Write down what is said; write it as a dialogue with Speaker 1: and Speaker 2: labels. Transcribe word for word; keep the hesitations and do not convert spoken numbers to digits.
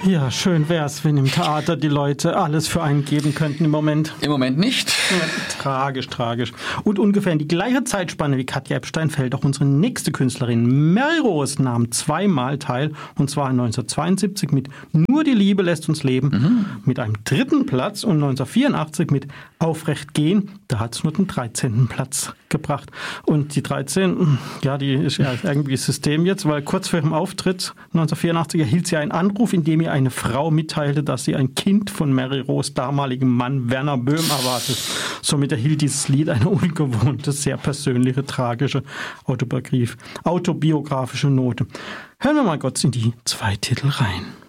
Speaker 1: Ja, schön wär's, wenn im Theater die Leute alles für einen geben könnten im Moment.
Speaker 2: Im Moment nicht.
Speaker 1: Ja, tragisch, tragisch. Und ungefähr in die gleiche Zeitspanne wie Katja Epstein fällt auch unsere nächste Künstlerin. Mary Rose nahm zweimal teil, und zwar neunzehnhundertzweiundsiebzig mit Nur die Liebe lässt uns leben, mhm. mit einem dritten Platz, und neunzehnhundertvierundachtzig mit Aufrecht gehen, da hat es nur den dreizehnten Platz gebracht. Und die dreizehn, ja, die ist ja irgendwie das System jetzt, weil kurz vor ihrem Auftritt neunzehnhundertvierundachtzig erhielt sie einen Anruf, in dem ihr eine Frau mitteilte, dass sie ein Kind von Mary Rose damaligem Mann Werner Böhm erwartet. Somit erhielt dieses Lied eine ungewohnte, sehr persönliche, tragische autobiografische Note. Hören wir mal kurz in die zwei Titel rein.